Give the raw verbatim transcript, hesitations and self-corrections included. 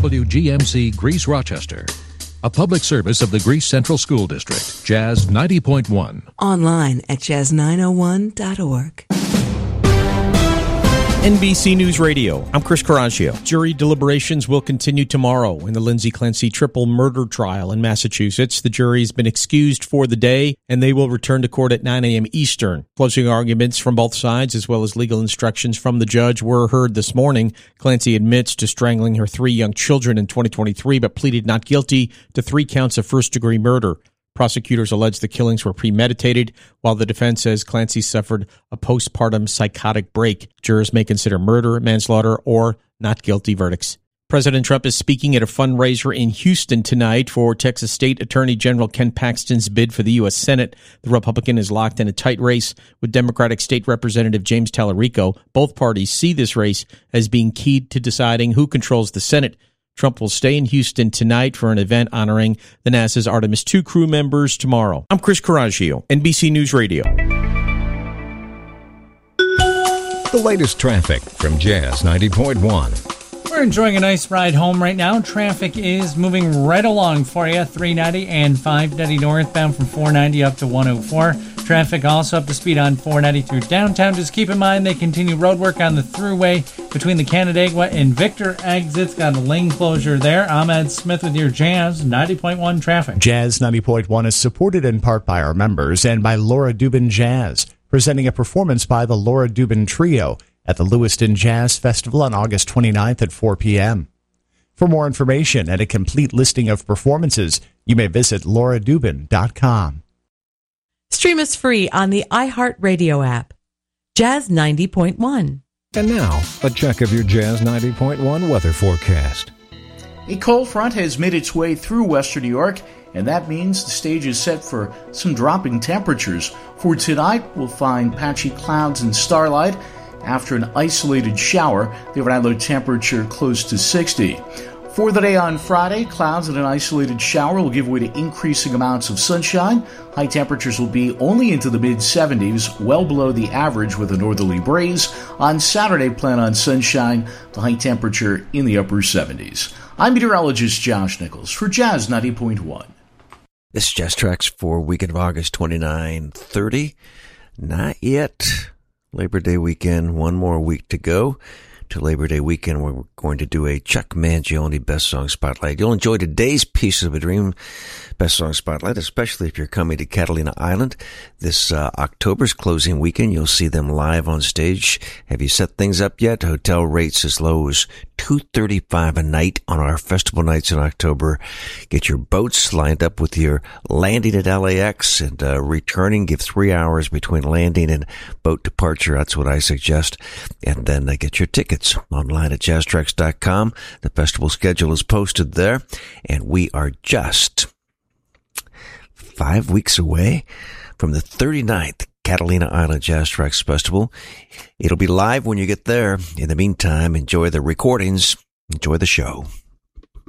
W G M C Greece Rochester. A public service of the Greece Central School District. Jazz ninety point one. Online at jazz nine oh one dot org. N B C News Radio, I'm Chris Coraggio. Jury deliberations will continue tomorrow in the Lindsay Clancy triple murder trial in Massachusetts. The jury has been excused for the day, and they will return to court at nine a.m. Eastern. Closing arguments from both sides, as well as legal instructions from the judge, were heard this morning. Clancy admits to strangling her three young children in twenty twenty-three, but pleaded not guilty to three counts of first-degree murder. Prosecutors allege the killings were premeditated, while the defense says Clancy suffered a postpartum psychotic break. Jurors may consider murder, manslaughter, or not guilty verdicts. President Trump is speaking at a fundraiser in Houston tonight for Texas State Attorney General Ken Paxton's bid for the U S Senate. The Republican is locked in a tight race with Democratic State Representative James Tallarico. Both parties see this race as being key to deciding who controls the Senate. Trump will stay in Houston tonight for an event honoring the NASA's Artemis two crew members tomorrow. I'm Chris Coraggio, N B C News Radio. The latest traffic from Jazz ninety point one. We're enjoying a nice ride home right now. Traffic is moving right along for you. three ninety and five ninety northbound from four ninety up to one oh four. Traffic also up to speed on four ninety through downtown. Just keep in mind they continue road work on the thruway between the Canandaigua and Victor exits. Got a lane closure there. I'm Ed Smith with your Jazz ninety point one traffic. Jazz ninety point one is supported in part by our members and by Laura Dubin Jazz, presenting a performance by the Laura Dubin Trio at the Lewiston Jazz Festival on August twenty-ninth at four p.m. For more information and a complete listing of performances, you may visit laura dubin dot com. Stream us free on the iHeartRadio app. Jazz ninety point one. And now, a check of your Jazz ninety point one weather forecast. A cold front has made its way through western New York, and that means the stage is set for some dropping temperatures. For tonight, we'll find patchy clouds and starlight. After an isolated shower, the overnight low temperature close to sixty. For the day on Friday, clouds and an isolated shower will give way to increasing amounts of sunshine. High temperatures will be only into the mid-seventies, well below the average with a northerly breeze. On Saturday, plan on sunshine, the high temperature in the upper seventies. I'm meteorologist Josh Nichols for Jazz ninety point one. This is Jazz Tracks for weekend of August twenty-nine thirty. Not yet. Labor Day weekend, one more week to go to Labor Day weekend. We're going to do a Chuck Mangione Best Song Spotlight. You'll enjoy today's Piece of a Dream Best Song Spotlight, especially if you're coming to Catalina Island this uh, October's closing weekend. You'll see them live on stage. Have you set things up yet? Hotel rates as low as two hundred thirty-five dollars a night on our festival nights in October. Get your boats lined up with your landing at L A X and uh, returning. Give three hours between landing and boat departure. That's what I suggest. And then uh, get your tickets online at jazz tracks dot com. The festival schedule is posted there, and we are just five weeks away from the thirty-ninth Catalina Island Jazz Tracks Festival. It'll be live when you get there. In the meantime, enjoy the recordings. Enjoy the show.